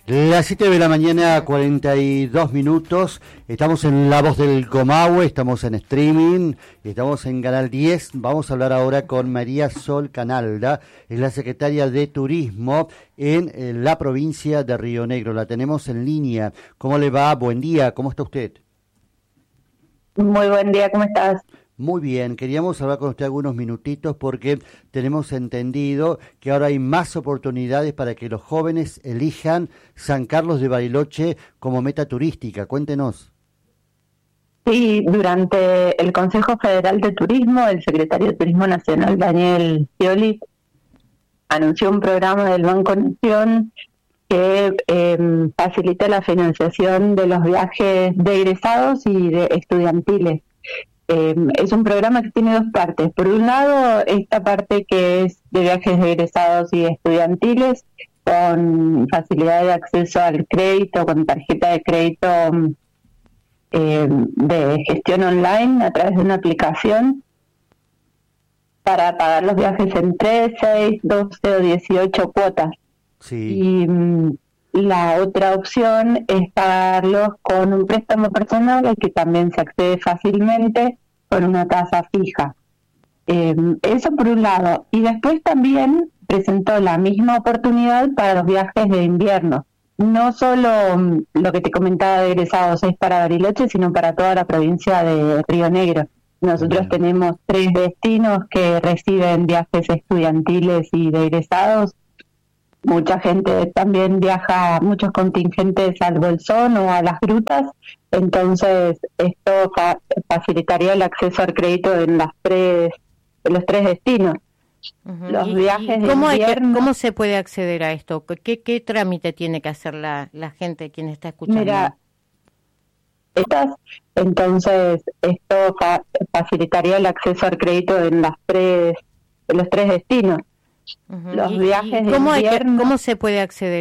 Las 7 de la mañana, 42 minutos. Estamos en La Voz del Comahue, estamos en streaming, estamos en Canal 10. Vamos a hablar ahora con María Sol Canalda, es la secretaria de Turismo en la provincia de Río Negro. La tenemos en línea. ¿Cómo le va? Buen día, ¿cómo está usted? Muy buen día, ¿cómo estás? Muy bien, queríamos hablar con usted algunos minutitos porque tenemos entendido que ahora hay más oportunidades para que los jóvenes elijan San Carlos de Bariloche como meta turística. Cuéntenos. Sí, durante el Consejo Federal de Turismo, el secretario de Turismo Nacional, Daniel Scioli, anunció un programa del Banco Nación que facilita la financiación de los viajes de egresados y de estudiantiles. Es un programa que tiene dos partes. Por un lado, esta parte que es de viajes de egresados y estudiantiles, con facilidad de acceso al crédito, con tarjeta de crédito de gestión online a través de una aplicación para pagar los viajes en 3, 6, 12 o 18 cuotas. Sí. Y la otra opción es pagarlos con un préstamo personal al que también se accede fácilmente con una tasa fija. Eso por un lado. Y después también presentó la misma oportunidad para los viajes de invierno. No solo lo que te comentaba de egresados es para Bariloche, sino para toda la provincia de Río Negro. Nosotros tenemos 3 destinos que reciben viajes estudiantiles y de egresados. Mucha gente también viaja, muchos contingentes al Bolsón o a las grutas, entonces esto facilitaría el acceso al crédito en los 3 destinos. Uh-huh. Los viajes de invierno... ¿Cómo se puede acceder a esto? ¿Qué trámite tiene que hacer la gente, quien está escuchando? Mira, entonces esto facilitaría el acceso al crédito en los 3 destinos. Uh-huh. Los viajes de ¿Cómo invierno... ¿Cómo se puede acceder?